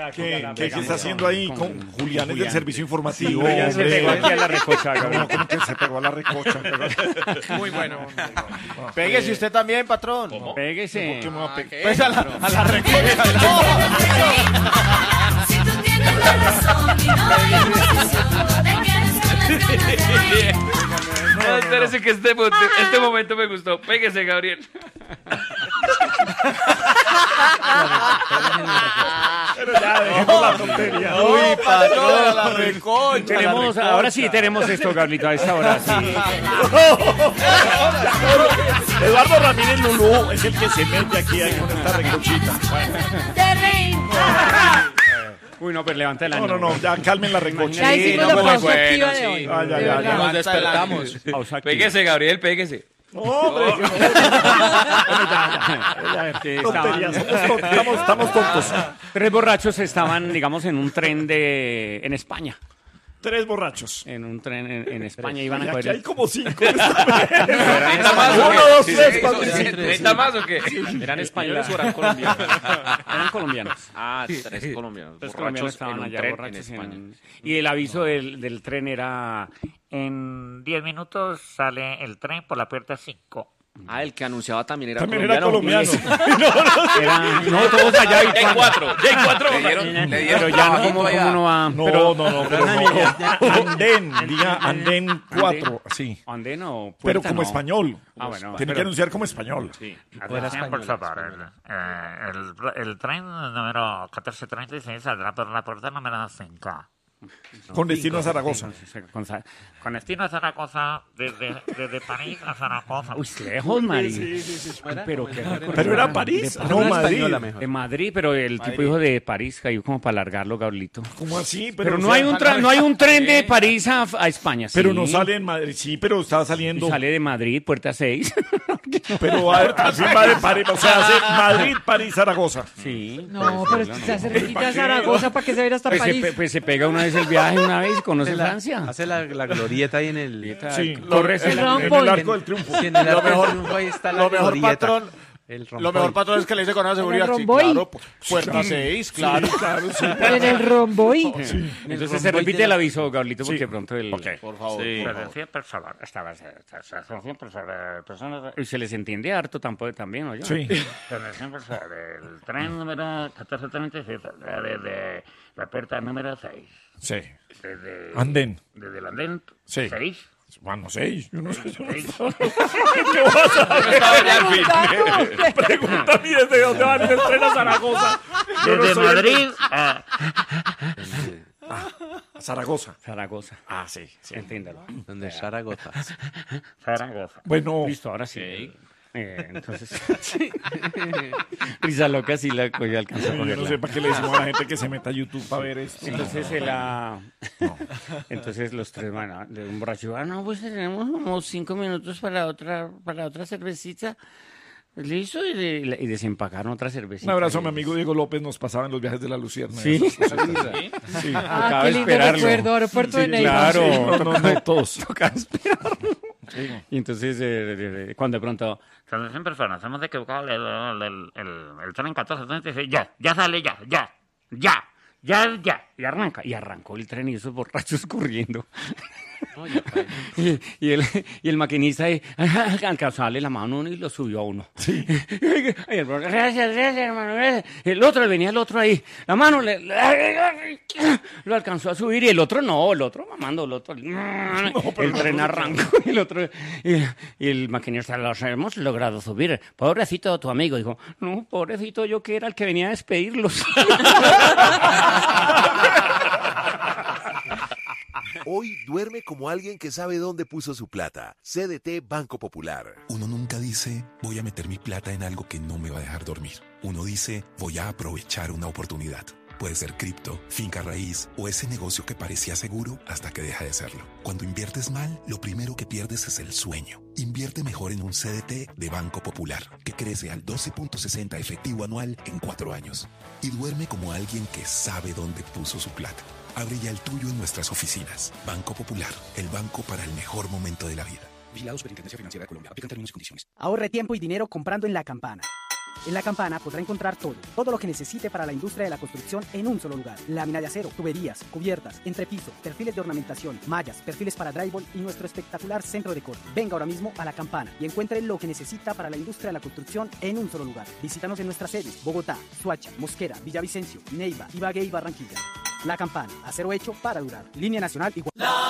¿Qué está haciendo ahí con Julián es del servicio informativo? Ya se pegó aquí a la recocha. No, como que se pegó a la recocha. Muy bueno. Péguese usted también, patrón. Péguese. ¿Qué me va a pegar? Pues a la recocha. Si tú tienes la razón y no hay decisión, ¿de qué eres No, espérese que este momento me gustó. Péguese, Gabriel. Pero ya, dejemos la tontería. Uy, patrón, a la recocha. Ahora sí tenemos esto, Gablito, a esta hora sí. Eduardo Ramírez Lulú es el que se mete aquí con esta recochita. Uy, no, pero levanta el ánimo. No, ya calmen la recocha. Ya hicimos la pausa activa de hoy. Ya. Nos despertamos. Pausa activa. Péguese, Gabriel, péguese. Tonterías, estamos tontos. 3 borrachos estaban, digamos, en un tren en España. 3 borrachos. En un tren en España iban a Y aquí coger. hay como 5. ¿Necesita más o qué? 1, 2, 3, 4, 5. ¿Necesita más o qué? ¿Eran españoles o eran colombianos? Eran colombianos. Ah, 3 colombianos. Los colombianos estaban en un allá tren borrachos. en España. Y el aviso del tren era... En 10 minutos sale el tren por la puerta 5. Ah, el que anunciaba también era Colombiano. No, todos allá. Y J4. pero ya no, ¿cómo no va? Andén, diga Andén 4, sí. Andén o Pero puerta, como no. español. Ah, bueno. Tiene que anunciar como español. Sí. Atención, por favor. El tren número 1436 saldrá por la puerta número 5. Con destino a Zaragoza. Con destino a Zaragoza, desde París a Zaragoza. Uy, lejos, Mari. Pero era París, no Madrid. En Madrid, pero el tipo dijo de París, cayó como para alargarlo, Gablito. ¿Cómo así? Pero no hay un tren de París a España. Pero sí. no sale en Madrid, sí, pero está saliendo. Sale de Madrid, puerta 6. Pero así va de París, o sea, hace Madrid, París, Zaragoza. Sí. No, pero es que se hace cerquita a Zaragoza para que se vaya hasta París. Pues se pega una vez el viaje, una vez, conoce Francia. Hace la glorieta ahí en el... Sí, Corres en el el Arco del Triunfo. Sí, en el Arco del Triunfo ahí está la Lo mejor, glorieta. patrón. Lo mejor, patrón, es que le dice con la seguridad. Sí, romboy. claro. Puerta 6, claro. Sí. En el romboy. Entonces se repite el aviso, Gablito, porque pronto el... Por favor. Atención, por favor. Atención, por favor. Personas... Y se les entiende harto también, ¿no? Sí. Atención, por favor. El tren número 1436 saldrá desde la puerta número 6. Sí. Desde el andén Sí. 6. Bueno, 6. Yo no sé. ¿Qué vas a Pregúntame desde dónde van el tren a Zaragoza. Desde Madrid a... Zaragoza. Zaragoza. Ah, sí. Entiéndalo. Donde es Zaragoza. Zaragoza. Bueno, Listo, ahora sí. Entonces, risa loca, sí la cogió, alcanzó a yo cogerla. no sé para qué le decimos a la gente que se meta a YouTube para ver esto. Entonces, entonces los tres, bueno, de un borracho, no, pues tenemos como 5 minutos para otra cervecita. Listo, y desempacaron otra cervecita. Un abrazo a mi amigo Diego López, nos pasaba en los viajes de la Lucierna. Sí. Sí. Ah, Tocaba qué lindo esperarlo. recuerdo, aeropuerto de Neiva. Claro, No, todos. tocaba esperarlo. Y entonces, cuando de pronto, Atención, personas. Hemos equivocado el tren 1436. Ya sale, ya. y arrancó el tren y esos borrachos corriendo. y el maquinista ahí, alcanzó a darle la mano a uno y lo subió a uno. Sí. Y el borracho, gracias, hermano, gracias. El otro ahí, la mano lo alcanzó a subir y el otro mamando, el tren arrancó y el otro, y el maquinista, los hemos logrado subir. Pobrecito tu amigo, dijo, no, pobrecito yo que era el que venía a despedirlos. Hoy duerme como alguien que sabe dónde puso su plata. CDT Banco Popular. Uno nunca dice, voy a meter mi plata en algo que no me va a dejar dormir. Uno dice, voy a aprovechar una oportunidad. Puede ser cripto, finca raíz o ese negocio que parecía seguro hasta que deja de serlo. Cuando inviertes mal, lo primero que pierdes es el sueño. Invierte mejor en un CDT de Banco Popular, que crece al 12.60 efectivo anual en 4 años. Y duerme como alguien que sabe dónde puso su plata. Abre ya el tuyo en nuestras oficinas. Banco Popular, el banco para el mejor momento de la vida. Vigilado Superintendencia Financiera de Colombia. Aplican términos y condiciones. Ahorre tiempo y dinero comprando en La Campana. En La Campana podrá encontrar todo lo que necesite para la industria de la construcción en un solo lugar. Lámina de acero, tuberías, cubiertas, entrepiso, perfiles de ornamentación, mallas, perfiles para drywall y nuestro espectacular centro de corte. Venga ahora mismo a La Campana y encuentre lo que necesita para la industria de la construcción en un solo lugar. Visítanos en nuestras sedes: Bogotá, Soacha, Mosquera, Villavicencio, Neiva, Ibagué y Barranquilla. La Campana, acero hecho para durar. Línea nacional igual.